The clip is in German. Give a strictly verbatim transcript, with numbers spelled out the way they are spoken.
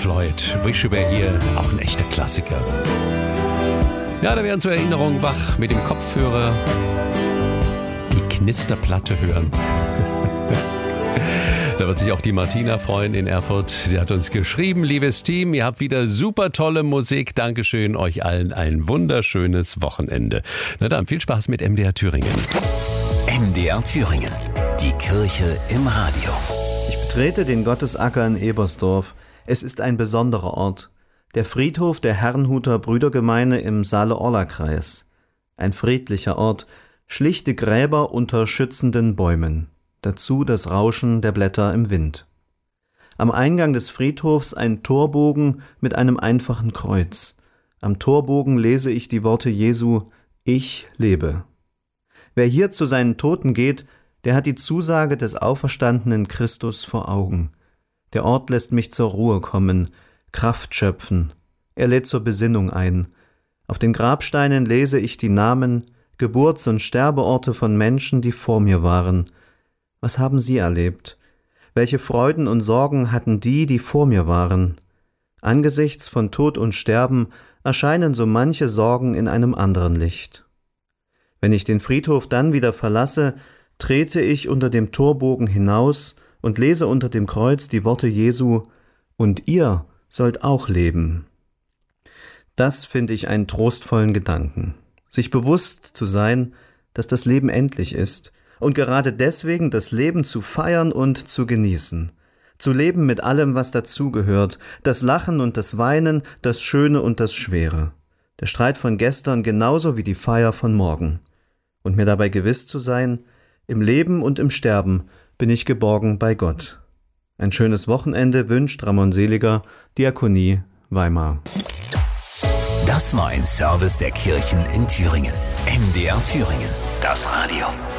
Floyd, Wish You Were Here, auch ein echter Klassiker. Ja, da werden zur Erinnerung wach mit dem Kopfhörer die Knisterplatte hören. Da wird sich auch die Martina freuen in Erfurt. Sie hat uns geschrieben, liebes Team, ihr habt wieder super tolle Musik. Dankeschön, euch allen ein wunderschönes Wochenende. Na dann, viel Spaß mit M D R Thüringen. M D R Thüringen, die Kirche im Radio. Ich betrete den Gottesacker in Ebersdorf. Es ist ein besonderer Ort. Der Friedhof der Herrnhuter Brüdergemeine im Saale-Orla-Kreis. Ein friedlicher Ort, schlichte Gräber unter schützenden Bäumen. Dazu das Rauschen der Blätter im Wind. Am Eingang des Friedhofs ein Torbogen mit einem einfachen Kreuz. Am Torbogen lese ich die Worte Jesu: Ich lebe. Wer hier zu seinen Toten geht, der hat die Zusage des auferstandenen Christus vor Augen. Der Ort lässt mich zur Ruhe kommen, Kraft schöpfen. Er lädt zur Besinnung ein. Auf den Grabsteinen lese ich die Namen, Geburts- und Sterbeorte von Menschen, die vor mir waren. Was haben sie erlebt? Welche Freuden und Sorgen hatten die, die vor mir waren? Angesichts von Tod und Sterben erscheinen so manche Sorgen in einem anderen Licht. Wenn ich den Friedhof dann wieder verlasse, trete ich unter dem Torbogen hinaus und lese unter dem Kreuz die Worte Jesu: Und ihr sollt auch leben. Das finde ich einen trostvollen Gedanken. Sich bewusst zu sein, dass das Leben endlich ist, und gerade deswegen das Leben zu feiern und zu genießen. Zu leben mit allem, was dazugehört, das Lachen und das Weinen, das Schöne und das Schwere. Der Streit von gestern genauso wie die Feier von morgen. Und mir dabei gewiss zu sein, im Leben und im Sterben bin ich geborgen bei Gott. Ein schönes Wochenende wünscht Ramon Seliger, Diakonie Weimar. Das war ein Service der Kirchen in Thüringen. M D R Thüringen, das Radio.